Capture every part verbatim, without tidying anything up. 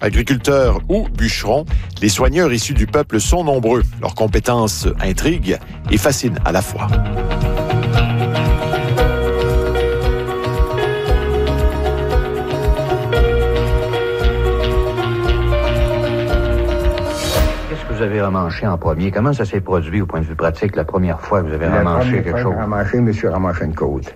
Agriculteurs ou bûcherons, les soigneurs issus du peuple sont nombreux. Leurs compétences intriguent et fascinent à la fois. Vous avez remanché en premier. Comment ça s'est produit au point de vue pratique la première fois que vous avez la remanché quelque chose? La première fois que j'ai remanché, je me suis remanché une côte.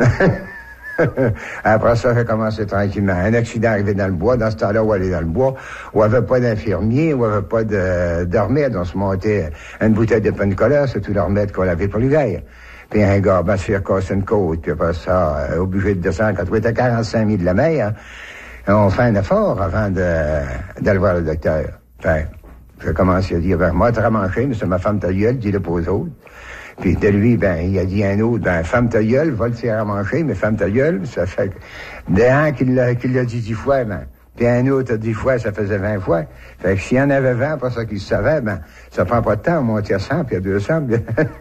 Après ça, j'ai commencé tranquillement. Un accident arrivé dans le bois, dans ce temps-là où aller dans le bois, où il n'y avait pas d'infirmier, où il n'y avait pas de, de remède. On se montait une bouteille de Pencola, c'est tout le remède qu'on avait pour l'hiver. Puis un gars, ben, se fait casser une côte, puis après ça, euh, obligé de descendre quand on était à quarante-cinq mille de la mer. Hein, on fait un effort avant de, d'aller voir le docteur. Enfin, j'ai commencé à dire, ben, moi, te remanché, mais c'est ma femme ta gueule, dis-le pour aux autres. Puis de lui, ben, il a dit à un autre, ben, femme ta gueule, va le faire remancher, mais femme ta gueule, ça fait que, d'un qui l'a, qui l'a dit dix fois, ben, puis un autre a dix fois, ça faisait vingt fois. Fait que s'il y en avait vingt, pour ça qu'il savait, ben, ça prend pas de temps, on monte à cent, puis à deux cents.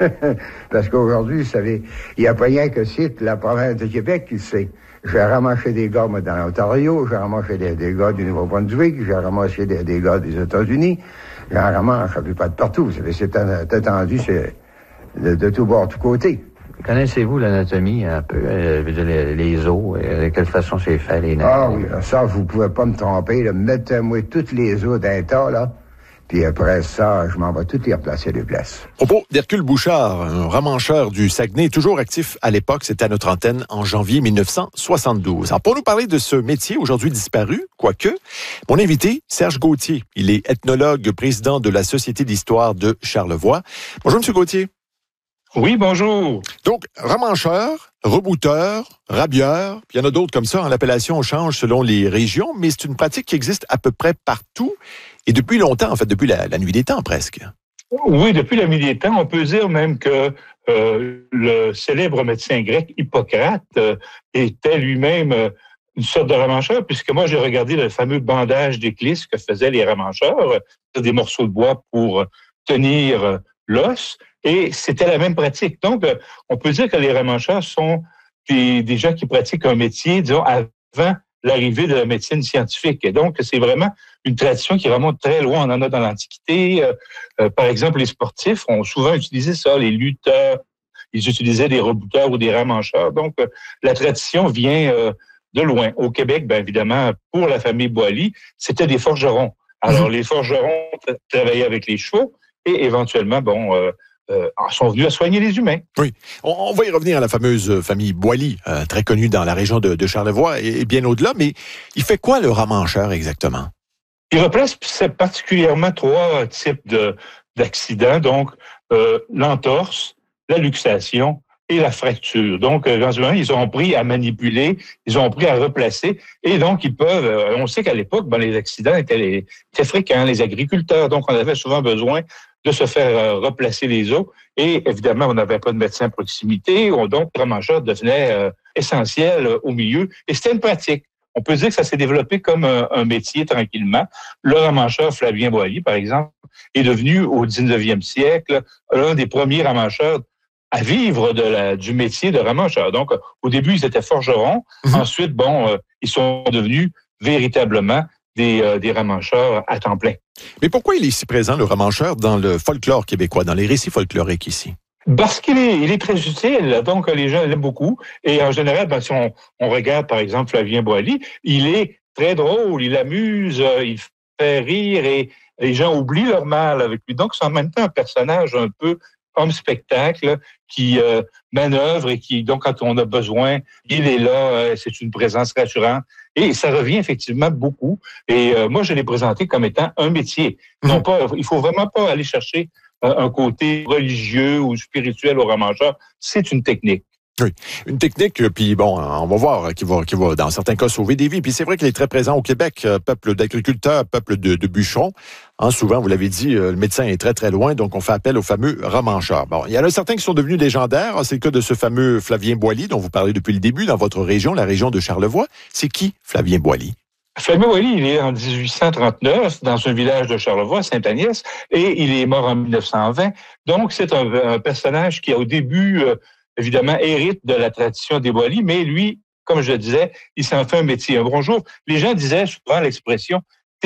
Parce qu'aujourd'hui, vous savez, il n'y a pas rien que c'est la province de Québec qui le sait. J'ai ramassé des gars, moi, dans l'Ontario, j'ai ramassé des, des gars du Nouveau-Brunswick, j'ai ramassé des, des gars des États-Unis, j'en ramasse, je ne pas de partout. Vous savez, c'est étendu, c'est de, de tout bord, de tous côtés. Connaissez-vous l'anatomie un peu, euh, les, les os, euh, de quelle façon c'est fait, les nerfs? Ah oui, ça, vous pouvez pas me tromper, là. Mettez-moi toutes les os d'un tas, là. Puis après ça, je m'en vais toutes les replacer de place. Propos d'Hercule Bouchard, un ramancheur du Saguenay, toujours actif à l'époque, c'était à notre antenne en janvier mille neuf cent soixante-douze. Alors, pour nous parler de ce métier aujourd'hui disparu, quoique, mon invité, Serge Gauthier, il est ethnologue, président de la Société d'histoire de Charlevoix. Bonjour, M. Gauthier. Oui, bonjour. Donc, ramancheur, rebouteur, rabieur, puis il y en a d'autres comme ça, hein, l'appellation change selon les régions, mais c'est une pratique qui existe à peu près partout, et depuis longtemps, en fait, depuis la, la nuit des temps presque. Oui, depuis la nuit des temps, on peut dire même que euh, le célèbre médecin grec Hippocrate euh, était lui-même euh, une sorte de ramancheur, puisque moi, j'ai regardé le fameux bandage d'éclisse que faisaient les ramancheurs, des morceaux de bois pour tenir l'os, et c'était la même pratique. Donc, on peut dire que les ramancheurs sont des, des gens qui pratiquent un métier, disons, avant l'arrivée de la médecine scientifique. Et donc, c'est vraiment une tradition qui remonte très loin. On en a dans l'Antiquité. Euh, euh, par exemple, les sportifs ont souvent utilisé ça, les lutteurs, ils utilisaient des rebouteurs ou des ramancheurs. Donc, euh, la tradition vient euh, de loin. Au Québec, bien évidemment, pour la famille Boily, c'était des forgerons. Alors, les forgerons travaillaient avec les chevaux et éventuellement, bon... Euh, Euh, sont venus à soigner les humains. Oui. On, on va y revenir à la fameuse famille Boily, euh, très connue dans la région de, de Charlevoix et, et bien au-delà, mais il fait quoi le ramancheur exactement? Il replace particulièrement trois types de, d'accidents, donc euh, l'entorse, la luxation et la fracture. Donc, euh, ils ont appris à manipuler, ils ont appris à replacer, et donc ils peuvent, euh, on sait qu'à l'époque, ben, les accidents étaient, les, étaient fréquents, les agriculteurs, donc on avait souvent besoin de se faire euh, replacer les os. Et évidemment, on n'avait pas de médecin à proximité, donc le ramancheur devenait euh, essentiel euh, au milieu. Et c'était une pratique. On peut dire que ça s'est développé comme un, un métier tranquillement. Le ramancheur Flavien Boily, par exemple, est devenu au dix-neuvième siècle l'un des premiers ramancheurs à vivre de la, du métier de ramancheur. Donc, au début, ils étaient forgerons. Mmh. Ensuite, bon, euh, ils sont devenus véritablement des, euh, des ramancheurs à temps plein. Mais pourquoi il est si présent, le ramancheur, dans le folklore québécois, dans les récits folkloriques ici? Parce qu'il est, il est très utile, donc les gens l'aiment beaucoup. Et en général, ben, si on, on regarde, par exemple, Flavien Boily, il est très drôle, il amuse, il fait rire et les gens oublient leur mal avec lui. Donc, c'est en même temps un personnage un peu homme-spectacle qui euh, manœuvre et qui, donc, quand on a besoin, il est là, euh, c'est une présence rassurante. Et ça revient effectivement beaucoup. Et euh, moi, je l'ai présenté comme étant un métier. Mmh. Non pas, il faut vraiment pas aller chercher euh, un côté religieux ou spirituel au ramancheur. C'est une technique. Oui, une technique, puis bon, on va voir, qui va, qui va dans certains cas sauver des vies. Puis c'est vrai qu'il est très présent au Québec, peuple d'agriculteurs, peuple de, de bûcherons. Hein, souvent, vous l'avez dit, le médecin est très, très loin, donc on fait appel au fameux ramancheur. Bon, il y en a certains qui sont devenus légendaires. C'est le cas de ce fameux Flavien Boily, dont vous parlez depuis le début, dans votre région, la région de Charlevoix. C'est qui, Flavien Boily? Flavien Boily, il est en dix-huit cent trente-neuf dans un village de Charlevoix, Sainte-Agnès, et il est mort en mille neuf cent vingt. Donc, c'est un, un personnage qui, au début... Euh, évidemment, hérite de la tradition des Boily, mais lui, comme je le disais, il s'en fait un métier. Un bonjour, les gens disaient souvent l'expression